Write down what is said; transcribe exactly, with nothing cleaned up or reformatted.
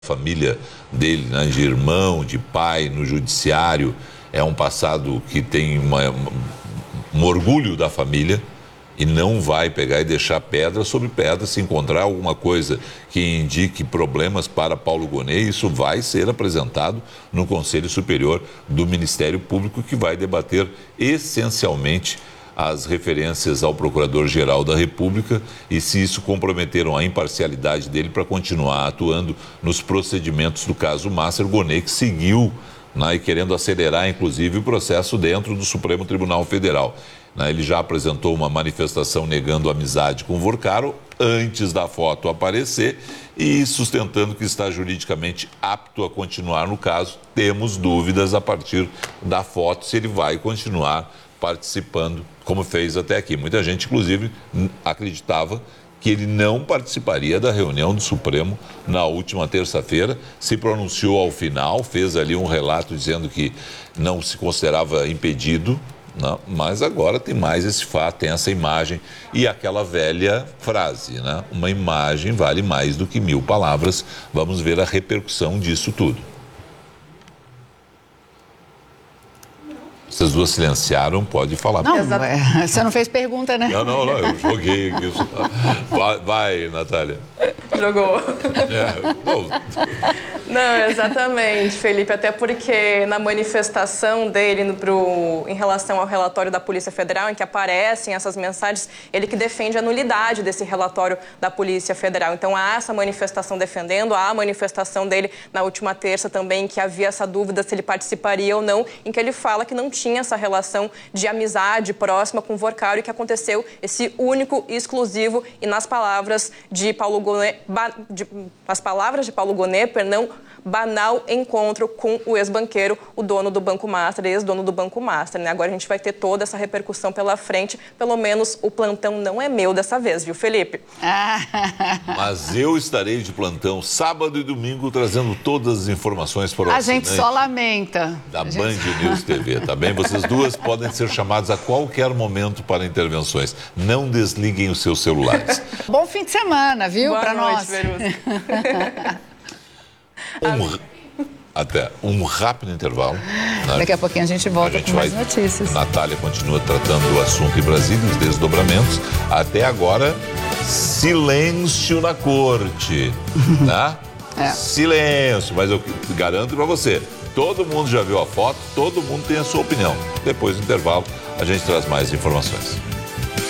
família dele, né, de irmão, de pai, no judiciário, é um passado que tem uma, um orgulho da família e não vai pegar e deixar pedra sobre pedra. Se encontrar alguma coisa que indique problemas para Paulo Gonet, isso vai ser apresentado no Conselho Superior do Ministério Público, que vai debater essencialmente as referências ao Procurador-Geral da República e se isso comprometeram a imparcialidade dele para continuar atuando nos procedimentos do caso Máster Gonet, que seguiu, né, e querendo acelerar, inclusive, o processo dentro do Supremo Tribunal Federal. Né, ele já apresentou uma manifestação negando amizade com o Vorcaro antes da foto aparecer e sustentando que está juridicamente apto a continuar no caso. Temos dúvidas a partir da foto se ele vai continuar participando, como fez até aqui. Muita gente, inclusive, acreditava que ele não participaria da reunião do Supremo na última terça-feira, se pronunciou ao final, fez ali um relato dizendo que não se considerava impedido, não, mas agora tem mais esse fato, tem essa imagem e aquela velha frase, né? Uma imagem vale mais do que mil palavras. Vamos ver a repercussão disso tudo. Vocês duas silenciaram, pode falar. Não, é, você não fez pergunta, né? Não, não, não, eu joguei aqui. Vai, vai, Natália. Jogou. É, bom. Não, exatamente, Felipe, até porque na manifestação dele no, pro, em relação ao relatório da Polícia Federal, em que aparecem essas mensagens, ele que defende a nulidade desse relatório da Polícia Federal. Então há essa manifestação defendendo, há a manifestação dele na última terça também, que havia essa dúvida se ele participaria ou não, em que ele fala que não tinha essa relação de amizade próxima com o Vorcaro e que aconteceu esse único e exclusivo, e nas palavras de Paulo Gonet, de, as palavras de Paulo Gonet, perdão, banal encontro com o ex-banqueiro, o dono do Banco Master, ex-dono do Banco Master, né? Agora a gente vai ter toda essa repercussão pela frente, pelo menos o plantão não é meu dessa vez, viu, Felipe? Mas eu estarei de plantão sábado e domingo trazendo todas as informações para o A assinante gente só lamenta. da gente... Band News T V, tá bem? Vocês duas podem ser chamadas a qualquer momento para intervenções. Não desliguem os seus celulares. Bom fim de semana, viu, para nós. Um, até um rápido intervalo. Né? Daqui a pouquinho a gente volta a gente com mais vai... notícias. Natália continua tratando o assunto em Brasília, os desdobramentos. Até agora, silêncio na corte. Né? É. Silêncio, mas eu garanto para você, todo mundo já viu a foto, todo mundo tem a sua opinião. Depois do intervalo, a gente traz mais informações.